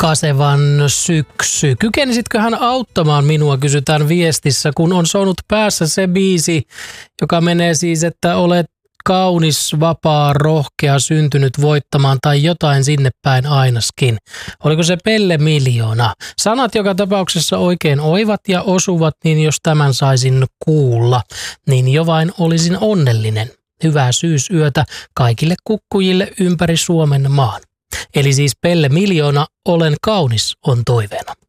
Ratkasevan syksy. Kykenisitkö hän auttamaan minua, kysytään viestissä, kun on soinut päässä se biisi, joka menee siis, että olet kaunis, vapaa, rohkea, syntynyt voittamaan tai jotain sinne päin ainaskin. Oliko se Pelle Miljoona? Sanat joka tapauksessa oikein oivat ja osuvat, niin jos tämän saisin kuulla, niin jo vain olisin onnellinen. Hyvää syysyötä kaikille kukkujille ympäri Suomen maan. Eli siis Pelle Miljoona, olen kaunis on toiveena.